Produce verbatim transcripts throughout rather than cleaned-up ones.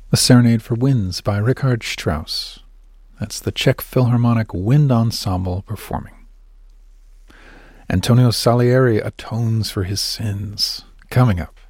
The Serenade for Winds by Richard Strauss. That's the Czech Philharmonic Wind Ensemble performing. Antonio Salieri atones for his sins. Coming up.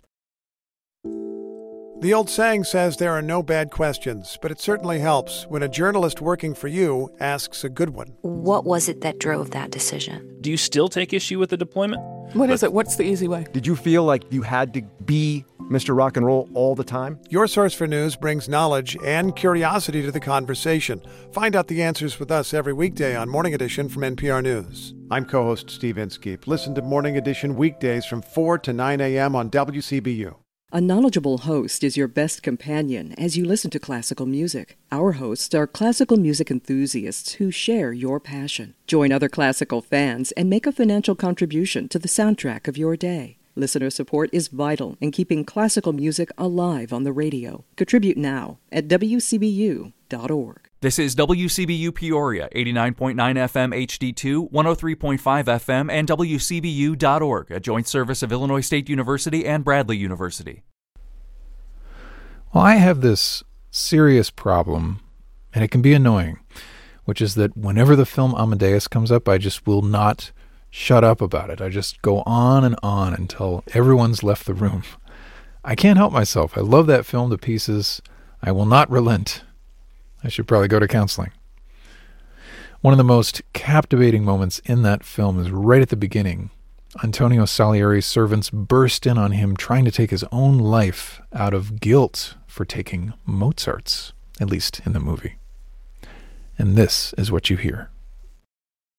The old saying says there are no bad questions, but it certainly helps when a journalist working for you asks a good one. What was it that drove that decision? Do you still take issue with the deployment? What is it? What's the easy way? Did you feel like you had to be Mister Rock and Roll all the time? Your Source for News brings knowledge and curiosity to the conversation. Find out the answers with us every weekday on Morning Edition from N P R News. I'm co-host Steve Inskeep. Listen to Morning Edition weekdays from four to nine a.m. on W C B U. A knowledgeable host is your best companion as you listen to classical music. Our hosts are classical music enthusiasts who share your passion. Join other classical fans and make a financial contribution to the soundtrack of your day. Listener support is vital in keeping classical music alive on the radio. Contribute now at W C B U dot org. This is W C B U Peoria, eighty-nine point nine F M H D two, one oh three point five F M, and W C B U dot org, a joint service of Illinois State University and Bradley University. Well, I have this serious problem, and it can be annoying, which is that whenever the film Amadeus comes up, I just will not shut up about it. I just go on and on until everyone's left the room. I can't help myself. I love that film to pieces. I will not relent. I should probably go to counseling. One of the most captivating moments in that film is right at the beginning. Antonio Salieri's servants burst in on him, trying to take his own life out of guilt for taking Mozart's, at least in the movie. And this is what you hear.